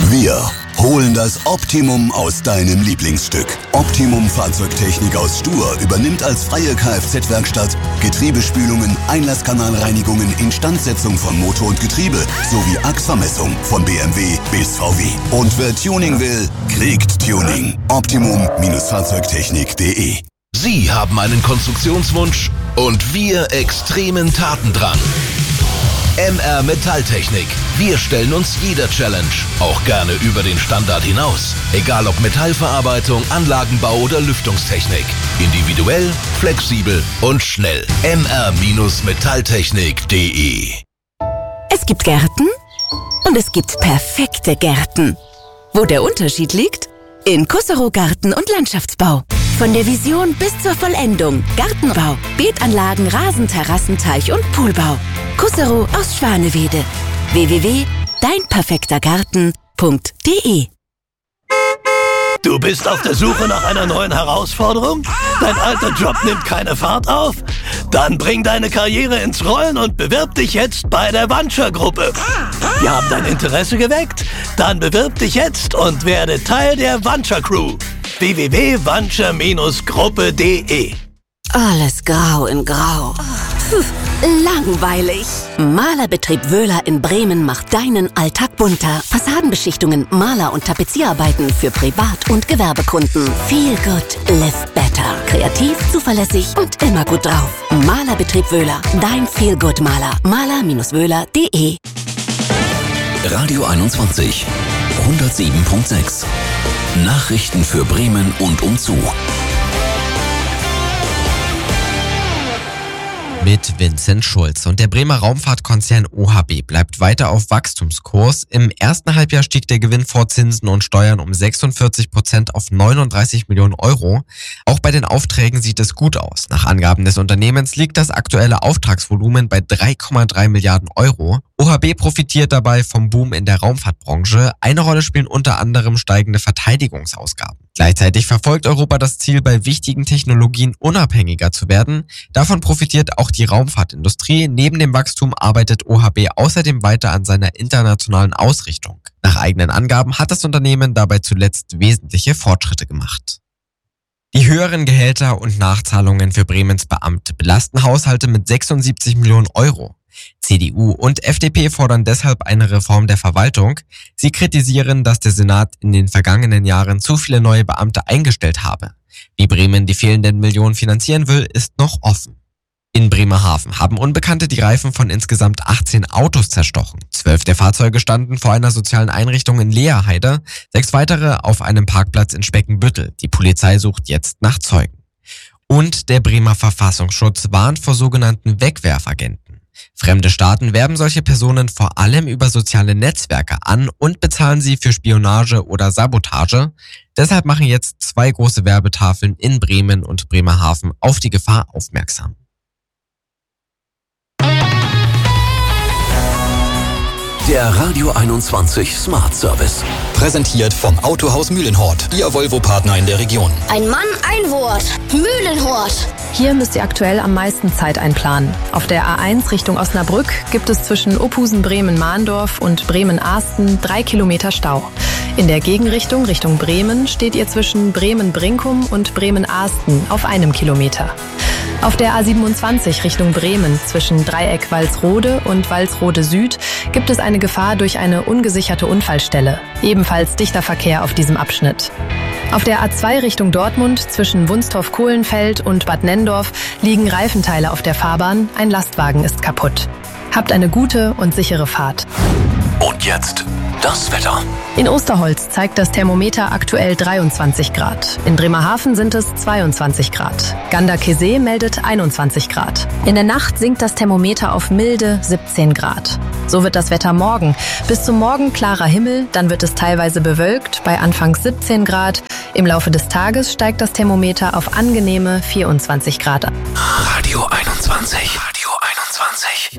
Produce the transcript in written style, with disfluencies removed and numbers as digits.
Wir holen das Optimum aus deinem Lieblingsstück. Optimum Fahrzeugtechnik aus Stur übernimmt als freie Kfz-Werkstatt Getriebespülungen, Einlasskanalreinigungen, Instandsetzung von Motor und Getriebe sowie Achsvermessung von BMW bis VW. Und wer Tuning will, kriegt Tuning. Optimum-Fahrzeugtechnik.de. Sie haben einen Konstruktionswunsch und wir extremen Tatendrang. MR Metalltechnik. Wir stellen uns jeder Challenge, auch gerne über den Standard hinaus. Egal ob Metallverarbeitung, Anlagenbau oder Lüftungstechnik. Individuell, flexibel und schnell. mr-metalltechnik.de. Es gibt Gärten und es gibt perfekte Gärten. Wo der Unterschied liegt? In Kusserow Garten- und Landschaftsbau. Von der Vision bis zur Vollendung. Gartenbau, Beetanlagen, Rasenterrassen, Teich- und Poolbau. Kusserow aus Schwanewede. www.deinperfektergarten.de. Du bist auf der Suche nach einer neuen Herausforderung? Dein alter Job nimmt keine Fahrt auf? Dann bring deine Karriere ins Rollen und bewirb dich jetzt bei der Vanture-Gruppe. Wir haben dein Interesse geweckt? Dann bewirb dich jetzt und werde Teil der Vanture-Crew. www.vanture-gruppe.de. Alles grau in grau. Langweilig. Malerbetrieb Wöhler in Bremen macht deinen Alltag bunter. Fassadenbeschichtungen, Maler- und Tapezierarbeiten für Privat- und Gewerbekunden. Feel good, live better. Kreativ, zuverlässig und immer gut drauf. Malerbetrieb Wöhler, dein Feel good Maler. Maler-wöhler.de. Radio 21 107.6. Nachrichten für Bremen und umzu. Mit Vincent Schulz. Und der Bremer Raumfahrtkonzern OHB bleibt weiter auf Wachstumskurs. Im ersten Halbjahr stieg der Gewinn vor Zinsen und Steuern um 46% auf 39 Millionen Euro. Auch bei den Aufträgen sieht es gut aus. Nach Angaben des Unternehmens liegt das aktuelle Auftragsvolumen bei 3,3 Milliarden Euro. OHB profitiert dabei vom Boom in der Raumfahrtbranche. Eine Rolle spielen unter anderem steigende Verteidigungsausgaben. Gleichzeitig verfolgt Europa das Ziel, bei wichtigen Technologien unabhängiger zu werden. Davon profitiert auch die Raumfahrtindustrie. Neben dem Wachstum arbeitet OHB außerdem weiter an seiner internationalen Ausrichtung. Nach eigenen Angaben hat das Unternehmen dabei zuletzt wesentliche Fortschritte gemacht. Die höheren Gehälter und Nachzahlungen für Bremens Beamte belasten Haushalte mit 76 Millionen Euro. CDU und FDP fordern deshalb eine Reform der Verwaltung. Sie kritisieren, dass der Senat in den vergangenen Jahren zu viele neue Beamte eingestellt habe. Wie Bremen die fehlenden Millionen finanzieren will, ist noch offen. In Bremerhaven haben Unbekannte die Reifen von insgesamt 18 Autos zerstochen. 12 der Fahrzeuge standen vor einer sozialen Einrichtung in Leerheide, 6 weitere auf einem Parkplatz in Speckenbüttel. Die Polizei sucht jetzt nach Zeugen. Und der Bremer Verfassungsschutz warnt vor sogenannten Wegwerfagenten. Fremde Staaten werben solche Personen vor allem über soziale Netzwerke an und bezahlen sie für Spionage oder Sabotage. Deshalb machen jetzt 2 große Werbetafeln in Bremen und Bremerhaven auf die Gefahr aufmerksam. Der Radio 21 Smart Service. Präsentiert vom Autohaus Mühlenhort, Ihr Volvo-Partner in der Region. Ein Mann, ein Wort. Mühlenhort. Hier müsst ihr aktuell am meisten Zeit einplanen. Auf der A1 Richtung Osnabrück gibt es zwischen Ophusen-Bremen-Mahndorf und Bremen-Ahsten 3 Kilometer Stau. In der Gegenrichtung Richtung Bremen steht ihr zwischen Bremen-Brinkum und Bremen-Ahsten auf 1 Kilometer. Auf der A27 Richtung Bremen zwischen Dreieck Walsrode und Walsrode Süd gibt es eine Gefahr durch eine ungesicherte Unfallstelle. Ebenfalls dichter Verkehr auf diesem Abschnitt. Auf der A2 Richtung Dortmund zwischen Wunstorf-Kohlenfeld und Bad Nenndorf liegen Reifenteile auf der Fahrbahn. Ein Lastwagen ist kaputt. Habt eine gute und sichere Fahrt. Und jetzt das Wetter. In Osterholz zeigt das Thermometer aktuell 23 Grad. In Bremerhaven sind es 22 Grad. Ganderkesee meldet 21 Grad. In der Nacht sinkt das Thermometer auf milde 17 Grad. So wird das Wetter morgen. Bis zum Morgen klarer Himmel, dann wird es teilweise bewölkt bei anfangs 17 Grad. Im Laufe des Tages steigt das Thermometer auf angenehme 24 Grad an. Radio 21. Radio 21.